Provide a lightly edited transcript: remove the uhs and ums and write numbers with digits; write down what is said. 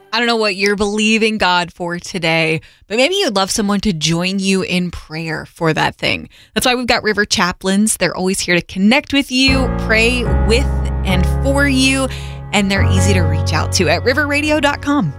I don't know what you're believing God for today, but maybe you'd love someone to join you in prayer for that thing. That's why we've got River Chaplains. They're always here to connect with you, pray with and for you, and they're easy to reach out to at riverradio.com.